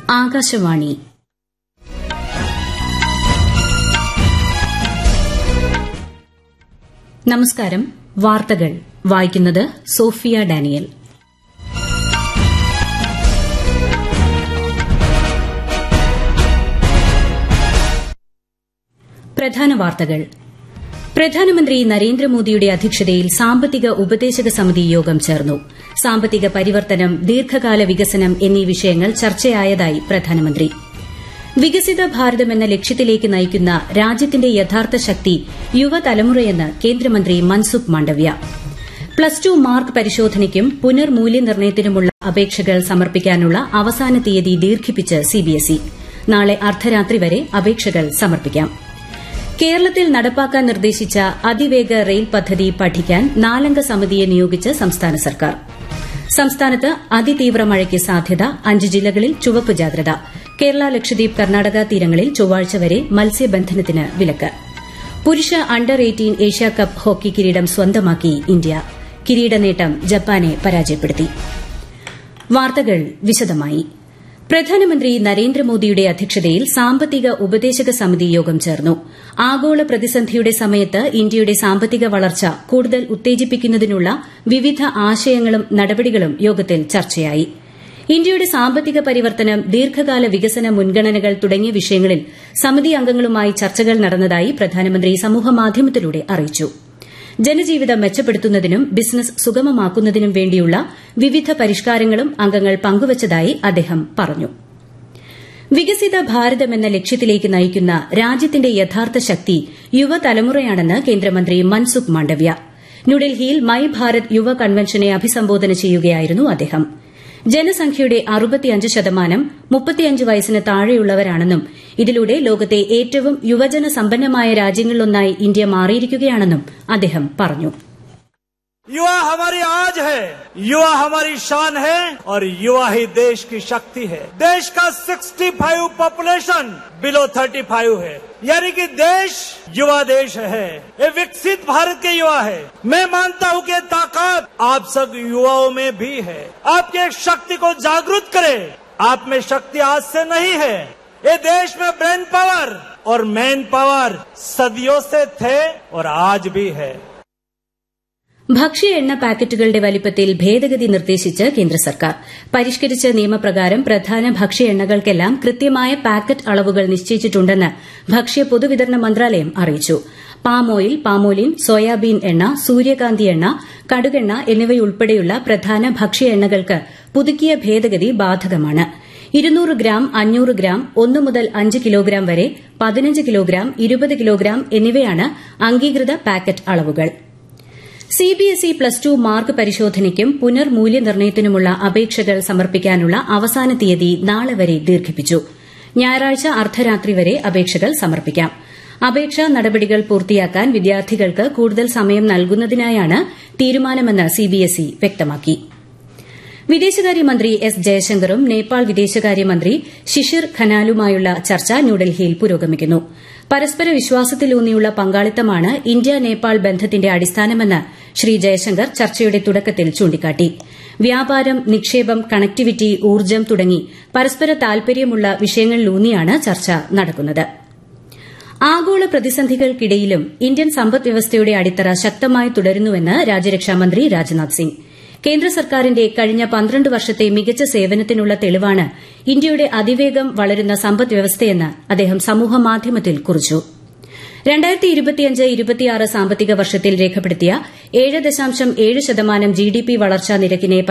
ആകാശവാണി. നമസ്കാരം. വാർത്തകൾ വായിക്കുന്നത് സോഫിയ ഡാനിയൽ. പ്രധാന വാർത്തകൾ. പ്രധാനമന്ത്രി നരേന്ദ്രമോദിയുടെ അധ്യക്ഷതയിൽ സാമ്പത്തിക ഉപദേശക സമിതി യോഗം ചേർന്നു. സാമ്പത്തിക പരിവർത്തനം, ദീർഘകാല വികസനം എന്നീ വിഷയങ്ങൾ ചർച്ചയായതായി പ്രധാനമന്ത്രി. വികസിത ഭാരതമെന്ന ലക്ഷ്യത്തിലേക്ക് നയിക്കുന്ന രാജ്യത്തിന്റെ യഥാർത്ഥ ശക്തി യുവതലമുറയെന്ന് കേന്ദ്രമന്ത്രി Mansukh Mandaviya. Plus two mark പരിശോധനയ്ക്കും പുനർമൂല്യനിർണ്ണയത്തിനുമുള്ള അപേക്ഷകൾ സമർപ്പിക്കാനുള്ള അവസാന തീയതി ദീർഘിപ്പിച്ച് സിബിഎസ്ഇ. നാളെ അർദ്ധരാത്രി വരെ അപേക്ഷകൾ സമർപ്പിക്കാം. കേരളത്തിൽ നടപ്പാക്കാൻ നിർദ്ദേശിച്ച അതിവേഗ റെയിൽ പദ്ധതി പഠിക്കാൻ 4 സമിതിയെ നിയോഗിച്ച് സംസ്ഥാന സർക്കാർ. സംസ്ഥാനത്ത് അതിതീവ്ര മഴയ്ക്ക് സാധ്യത. 5 ജില്ലകളിൽ ചുവപ്പ് ജാഗ്രത. കേരള, ലക്ഷദ്വീപ്, കർണാടക തീരങ്ങളിൽ ചൊവ്വാഴ്ച വരെ മത്സ്യബന്ധനത്തിന് വിലക്ക്. പുരുഷ അണ്ടർ 18 ഏഷ്യാകപ്പ് ഹോക്കി കിരീടം സ്വന്തമാക്കി ഇന്ത്യ. കിരീട നേട്ടം ജപ്പാനെ പരാജയപ്പെടുത്തി. വാർത്തകൾ വിശദമായി. പ്രധാനമന്ത്രി നരേന്ദ്രമോദിയുടെ അധ്യക്ഷതയിൽ സാമ്പത്തിക ഉപദേശക സമിതി യോഗം ചേർന്നു. ആഗോള പ്രതിസന്ധിയുടെ സമയത്ത് ഇന്ത്യയുടെ സാമ്പത്തിക വളർച്ച കൂടുതൽ ഉത്തേജിപ്പിക്കുന്നതിനുള്ള വിവിധ ആശയങ്ങളും നടപടികളും യോഗത്തിൽ ചർച്ചയായി. ഇന്ത്യയുടെ സാമ്പത്തിക പരിവർത്തനം, ദീർഘകാല വികസന മുൻഗണനകൾ തുടങ്ങിയ വിഷയങ്ങളിൽ സമിതി അംഗങ്ങളുമായി ചർച്ചകൾ നടന്നതായി പ്രധാനമന്ത്രി സമൂഹമാധ്യമത്തിലൂടെ അറിയിച്ചു. ജനജീവിതം മെച്ചപ്പെടുത്തുന്നതിനും ബിസിനസ് സുഗമമാക്കുന്നതിനും വേണ്ടിയുള്ള വിവിധ പരിഷ്കാരങ്ങളും അംഗങ്ങൾ പങ്കുവച്ചതായി അദ്ദേഹം പറഞ്ഞു. വികസിത ഭാരതമെന്ന ലക്ഷ്യത്തിലേക്ക് നയിക്കുന്ന രാജ്യത്തിന്റെ യഥാർത്ഥ ശക്തി യുവതലമുറയാണെന്ന് കേന്ദ്രമന്ത്രി മൻസുഖ് മാണ്ഡവ്യ. ന്യൂഡൽഹിയിൽ മൈ ഭാരത് യുവ കൺവെൻഷനെ അഭിസംബോധന ചെയ്യുകയായിരുന്നു അദ്ദേഹം. ജനസംഖ്യയുടെ 65% 35 വയസ്സിന് താഴെയുള്ളവരാണെന്നും ഇതിലൂടെ ലോകത്തെ ഏറ്റവും യുവജന സമ്പന്നമായ രാജ്യങ്ങളിലൊന്നായി ഇന്ത്യ മാറിയിരിക്കുകയാണെന്നും അദ്ദേഹം പറഞ്ഞു. युवा हमारी आज है, युवा हमारी शान है और युवा ही देश की शक्ति है. देश का 65 पॉपुलेशन बिलो 35 है, यानी कि देश युवा देश है. ये विकसित भारत के युवा है. मैं मानता हूं कि ताकत आप सब युवाओं में भी है. आपकी शक्ति को जागृत करें. आप में शक्ति आज से नहीं है. ये देश में ब्रेन पावर और मैन पावर सदियों से थे और आज भी है. ഭക്ഷ്യ എണ്ണ പാക്കറ്റുകളുടെ വലിപ്പത്തിൽ ഭേദഗതി നിർദ്ദേശിച്ച് കേന്ദ്ര സർക്കാർ. പരിഷ്കരിച്ച നിയമപ്രകാരം പ്രധാന ഭക്ഷ്യ എണ്ണകൾക്കെല്ലാം കൃത്യമായ പാക്കറ്റ് അളവുകൾ നിശ്ചയിച്ചിട്ടുണ്ടെന്ന് ഭക്ഷ്യ പൊതുവിതരണ മന്ത്രാലയം അറിയിച്ചു. പാം ഓയിൽ, പാമോലിൻ, സോയാബീൻ എണ്ണ, സൂര്യകാന്തി എണ്ണ, കടുകെണ്ണ എന്നിവയുൾപ്പെടെയുള്ള പ്രധാന ഭക്ഷ്യ എണ്ണകൾക്ക് പുതുക്കിയ ഭേദഗതി ബാധകമാണ്. 200 ഗ്രാം, 500 ഗ്രാം, 1 മുതൽ 5 കിലോഗ്രാം വരെ, 15 കിലോഗ്രാം, 20 കിലോഗ്രാം എന്നിവയാണ് അംഗീകൃത പാക്കറ്റ് അളവുകൾ. സിബിഎസ്ഇ പ്ലസ് ടു മാർക്ക് പരിശോധനയ്ക്കും പുനർമൂല്യനിർണ്ണയത്തിനുമുള്ള അപേക്ഷകൾ സമർപ്പിക്കാനുള്ള അവസാന തീയതി നാളെ വരെ ദീർഘിപ്പിച്ചു. ഞായറാഴ്ച അർദ്ധരാത്രി വരെ അപേക്ഷകൾ സമർപ്പിക്കാം. അപേക്ഷാ നടപടികൾ പൂർത്തിയാക്കാൻ വിദ്യാർത്ഥികൾക്ക് കൂടുതൽ സമയം നൽകുന്നതിനായാണ് തീരുമാനമെന്ന് സിബിഎസ്ഇ വ്യക്തമാക്കി. വിദേശകാര്യമന്ത്രി എസ് ജയശങ്കറും നേപ്പാൾ വിദേശകാര്യമന്ത്രി ശിശിർ ഖനാലുമായുള്ള ചർച്ച ന്യൂഡൽഹിയിൽ പുരോഗമിക്കുന്നു. പരസ്പര വിശ്വാസത്തിലൂന്നിയുള്ള പങ്കാളിത്തമാണ് ഇന്ത്യ നേപ്പാൾ ബന്ധത്തിന്റെ അടിസ്ഥാനമെന്ന് ശ്രീ ജയശങ്കർ ചർച്ചയുടെ തുടക്കത്തിൽ ചൂണ്ടിക്കാട്ടി. വ്യാപാരം, നിക്ഷേപം, കണക്ടിവിറ്റി, ഊർജ്ജം തുടങ്ങി പരസ്പര താൽപര്യമുള്ള വിഷയങ്ങളിലൂന്നിയാണ് ചർച്ച നടക്കുന്നത്. ആഗോള പ്രതിസന്ധികൾക്കിടയിലും ഇന്ത്യൻ സമ്പദ്വ്യവസ്ഥയുടെ അടിത്തറ ശക്തമായി തുടരുന്നുവെന്ന് രാജ്യരക്ഷാമന്ത്രി രാജ്നാഥ് സിംഗ്. കേന്ദ്ര സർക്കാരിന്റെ കഴിഞ്ഞ 12 വർഷത്തെ മികച്ച സേവനത്തിനുള്ള തെളിവാണ് ഇന്ത്യയുടെ അതിവേഗം വളരുന്ന സമ്പദ്വ്യവസ്ഥയെന്ന് അദ്ദേഹം സമൂഹമാധ്യമത്തിൽ കുറിച്ചു. 2025-26 സാമ്പത്തിക വർഷത്തിൽ രേഖപ്പെടുത്തിയ 7.7% GDP വളർച്ചാ നിരക്കിനെ